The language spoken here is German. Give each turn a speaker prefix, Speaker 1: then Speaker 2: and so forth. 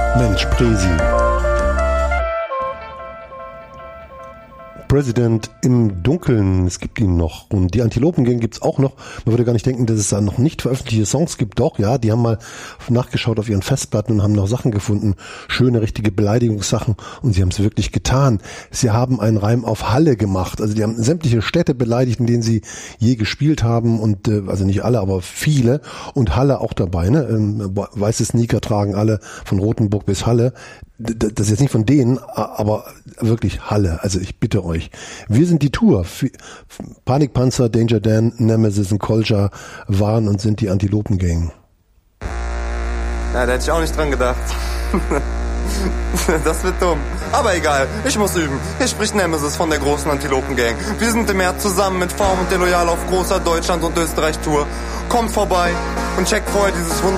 Speaker 1: Mensch, Presi. President im Dunkeln, es gibt ihn noch. Und die Antilopen-Gang gibt's auch noch. Man würde gar nicht denken, dass es da noch nicht veröffentlichte Songs gibt. Doch, ja, die haben mal nachgeschaut auf ihren Festplatten und haben noch Sachen gefunden. Schöne, richtige Beleidigungssachen. Und sie haben es wirklich getan. Sie haben einen Reim auf Halle gemacht. Also die haben sämtliche Städte beleidigt, in denen sie je gespielt haben. Und also nicht alle, aber viele. Und Halle auch dabei. Ne? Weiße Sneaker tragen alle, von Rothenburg bis Halle. Das ist jetzt nicht von denen, aber wirklich Halle. Also ich bitte euch. Wir sind die Tour. Panikpanzer, Danger Dan, Nemesis und Kolja waren und sind die Antilopen-Gang.
Speaker 2: Ja, da hätte ich auch nicht dran gedacht. Das wird dumm. Aber egal, ich muss üben. Hier spricht Nemesis von der großen Antilopen-Gang. Wir sind im März zusammen mit Form und Deloyal auf großer Deutschland- und Österreich-Tour. Kommt vorbei und checkt vorher dieses wunderbare